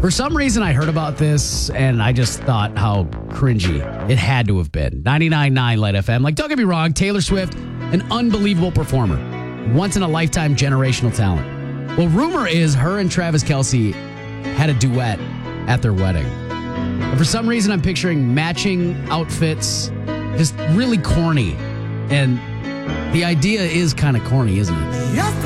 For some reason, I heard about this and I just thought how cringy it had to have been. 99.9 Light FM. Like, don't get me wrong, Taylor Swift, an unbelievable performer. Once in a lifetime generational talent. Well, rumor is her and Travis Kelce had a duet at their wedding. And for some reason, I'm picturing matching outfits, just really corny. And the idea is kind of corny, isn't it?